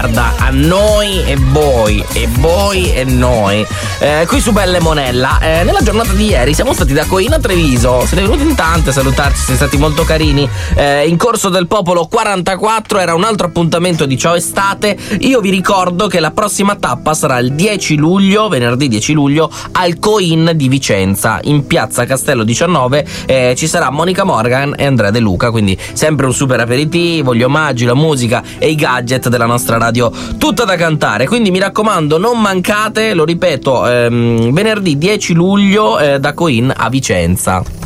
a noi e voi e noi qui su Belle Monella. Nella giornata di ieri siamo stati da Coina a Treviso, siete venuti in tante a salutarci, siete stati molto carini. In Corso del Popolo 44 era un altro appuntamento di Ciao Estate. Io vi ricordo che la prossima tappa sarà il 10 luglio, venerdì 10 luglio, al Coin di Vicenza, in piazza Castello 19. Ci sarà Monica Morgan e Andrea De Luca, quindi sempre un super aperitivo, gli omaggi, la musica e i gadget della nostra radio tutta da cantare. Quindi mi raccomando, non mancate, lo ripeto, venerdì 10 luglio da Coin a Vicenza.